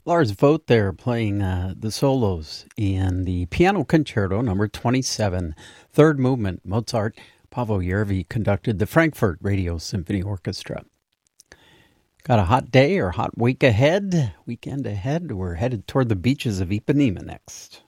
Lars Vogt there playing the solos in the Piano Concerto number 27, third movement, Mozart. Paavo Järvi conducted the Frankfurt Radio Symphony Orchestra. Got a hot day or hot weekend ahead. We're headed toward the beaches of Ipanema next.